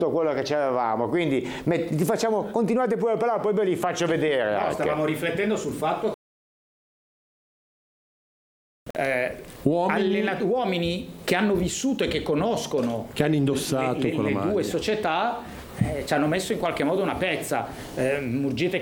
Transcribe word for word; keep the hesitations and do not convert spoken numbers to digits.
quello che c'avevamo, quindi met- ti facciamo, continuate pure a parlare, poi ve li faccio vedere. No, stavamo riflettendo sul fatto Eh, uomini. Allena- uomini che hanno vissuto e che conoscono che hanno indossato le, le, quella le due maglia. società, eh, ci hanno messo in qualche modo una pezza. eh, Murgite